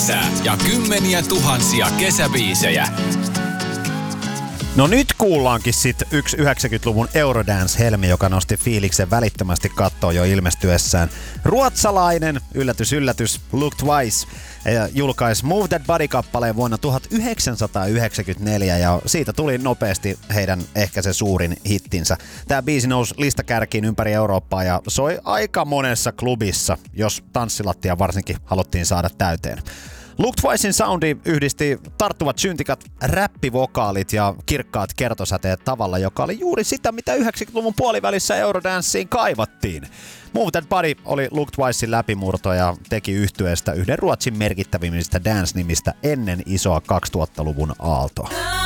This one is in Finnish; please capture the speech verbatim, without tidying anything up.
Ja kymmeniä tuhansia kesäbiisejä. No nyt kuullaankin sitten yksi yhdeksänkymmentäluvun Eurodance-helmi, joka nosti fiiliksen välittömästi kattoon jo ilmestyessään. Ruotsalainen, yllätys yllätys, Look Twice, julkaisi Move That Body-kappaleen vuonna tuhatyhdeksänsataayhdeksänkymmentäneljä ja siitä tuli nopeasti heidän ehkä se suurin hittinsä. Tämä biisi nousi listakärkiin ympäri Eurooppaa ja soi aika monessa klubissa, jos tanssilattia varsinkin haluttiin saada täyteen. Look Twicein soundi yhdisti tarttuvat syntikat, räppivokaalit ja kirkkaat kertosäteet tavalla, joka oli juuri sitä, mitä yhdeksänkymmentäluvun puolivälissä Eurodanceen kaivattiin. Move That Body oli Look Twicein läpimurto ja teki yhtyeestä yhden Ruotsin merkittävimmistä dance-nimistä ennen isoa kaksituhattaluvun aaltoa.